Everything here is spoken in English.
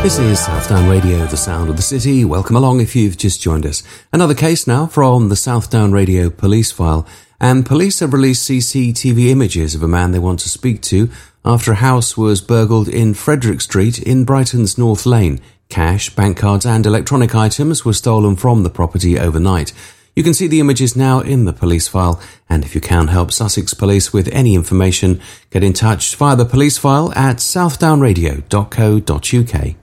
This is Southdown Radio, the sound of the city. Welcome along if you've just joined us. Another case now from the Southdown Radio police file. And police have released CCTV images of a man they want to speak to after a house was burgled in Frederick Street in Brighton's North Lane. Cash, bank cards and electronic items were stolen from the property overnight. You can see the images now in the police file, and if you can help Sussex Police with any information, get in touch via the police file at southdownradio.co.uk.